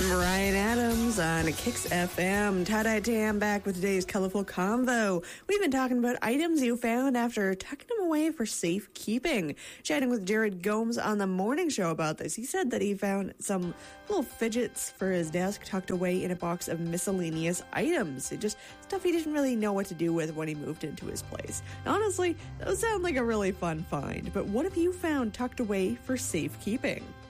Brian Adams on Kicks FM. Tie-dye Tam back with today's colorful convo. We've been talking about items you found after tucking them away for safekeeping. Chatting with Jared Gomes on the morning show about this. He said that he found some little fidgets for his desk tucked away in a box of miscellaneous items. It just stuff he didn't really know what to do with when he moved into his place. Honestly, those sound like a really fun find. But what have you found tucked away for safekeeping?